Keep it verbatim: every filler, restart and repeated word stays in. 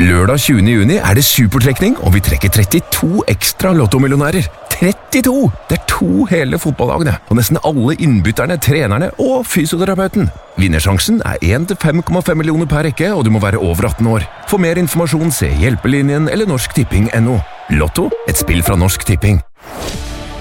Lørdag tjuende juni er det supertrekning, og vi trekker trettito ekstra lottomillionærer. trettito! Det er to hele fotballagene, og nesten alle innbytterne, trenerne og fysioterapeuten. Vinnersjansen er én til fem komma fem millioner per rekke, og du må være over atten år. For mer informasjon se Hjelpelinjen eller Norsk Tipping punktum no. Lotto, et spill fra Norsk Tipping.